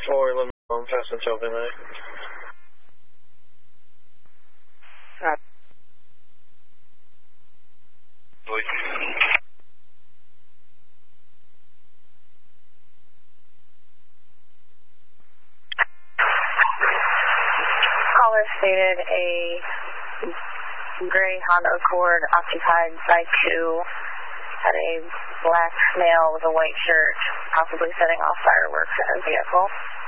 411, I'm passing Shelby, mate. Caller stated a gray Honda Accord occupied side 2, had a black male with a white shirt, possibly setting off fireworks in his vehicle.